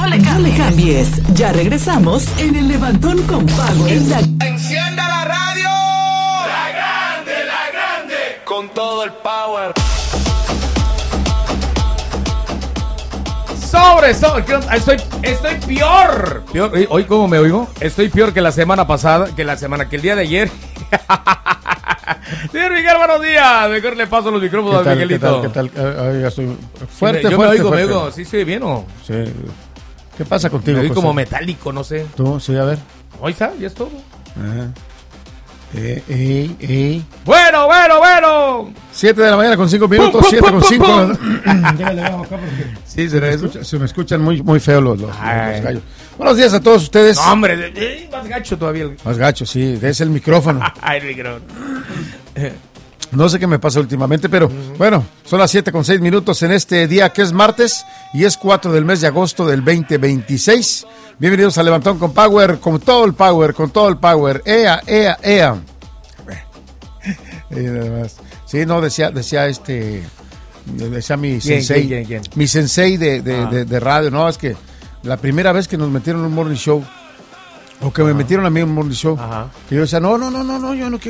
No le cambies. Ya regresamos en el Levantón con Power. ¡Encienda la radio! La grande. Con todo el power. Estoy peor. ¿Hoy cómo me oigo? Estoy peor que la semana pasada, que el día de ayer. Señor Miguel, buenos días. Mejor le paso los micrófonos a Miguelito. ¿Qué tal? Ya estoy fuerte, yo fuerte, me fuerte. oigo. ¿Sí estoy bien o? Sí. ¿Qué pasa contigo, Me oigo José? como metálico, no sé. Tú, sí, a ver. Ahí está, ya es todo. Ajá. Bueno. 7 de la mañana con 5 minutos, 7 con 5. Sí, será eso. Se me escuchan muy feos los gallos. Buenos días a todos ustedes. No, hombre, más gacho todavía. Más gacho, sí, es el micrófono. El micrófono. No sé qué me pasa últimamente, pero bueno, son las 7 con 6 minutos en este día que es martes y es 4 del mes de agosto del 2026. Bienvenidos a Levantón con Power, con todo el power. Ea. Nada más. Sí, no, decía mi sensei. ¿Quién? Mi sensei de radio, no, es que la primera vez que nos metieron en un morning show, o que me metieron a mí en un morning show, que yo decía, no, yo no quiero